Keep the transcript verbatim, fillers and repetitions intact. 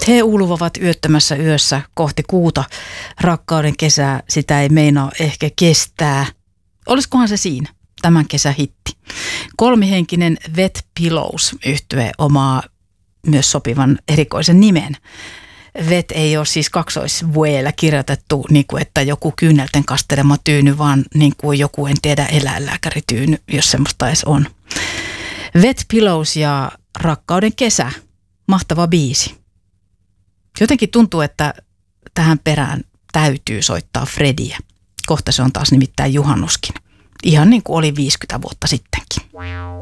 He ulvovat yöttömässä yössä kohti kuuta. Rakkauden kesää, sitä ei meinaa ehkä kestää. Olisikohan se siinä, tämän kesän hitti. Kolmihenkinen Wet Pillows -yhtye omaa myös sopivan erikoisen nimen. Wet ei ole siis kaksoisvueellä kirjoitettu, niin kuin että joku kyynelten kastelema tyyny, vaan niin kuin joku, en tiedä, eläinlääkärityyny, jos semmoista edes on. Wet Pillows ja Rakkauden kesä. Mahtava biisi. Jotenkin tuntuu, että tähän perään täytyy soittaa Frediä. Kohta se on taas nimittäin juhannuskin. Ihan niin kuin oli viisikymmentä vuotta sittenkin.